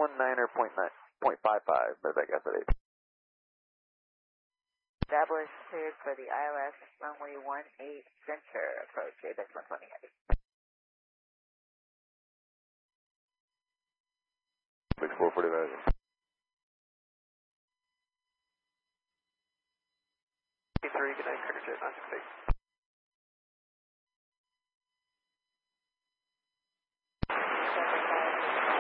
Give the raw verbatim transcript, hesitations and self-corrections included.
one niner point nine, point five five, but I guess it is. Established cleared for the I L S runway one eight center approach, A B X one twenty. six four forty-five. three, good night, Cracker Jet nine six eight.